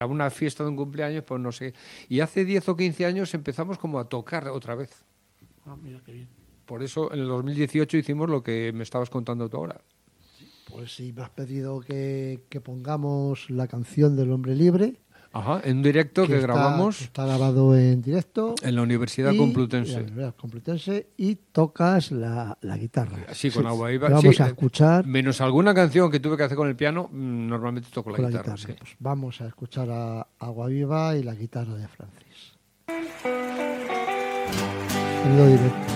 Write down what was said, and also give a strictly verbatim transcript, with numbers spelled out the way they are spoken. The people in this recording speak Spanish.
A una fiesta de un cumpleaños, pues no sé. Y hace diez o quince años empezamos como a tocar otra vez. Ah, mira qué bien. Por eso en el dos mil dieciocho hicimos lo que me estabas contando tú ahora. Pues sí, me has pedido que, que pongamos la canción del Hombre Libre. Ajá, en un directo que, que está, grabamos. Que está grabado en directo. En la Universidad y, Complutense. En la Universidad Complutense y tocas la, la guitarra. Sí, con Agua Viva. Vamos sí, a escuchar. Menos alguna canción que tuve que hacer con el piano, normalmente toco la con guitarra. La guitarra. Sí. Pues vamos a escuchar a Agua Viva y la guitarra de Francis. En lo directo.